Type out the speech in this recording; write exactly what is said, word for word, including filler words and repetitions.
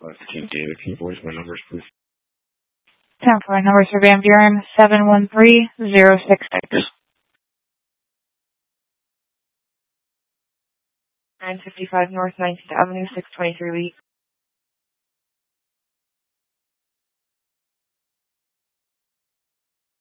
Uh, King David, can you voice my numbers, please? ten four numbers for Van Buren, seven one three zero six six. nine fifty-five North nineteenth Avenue, six twenty-three Wheat.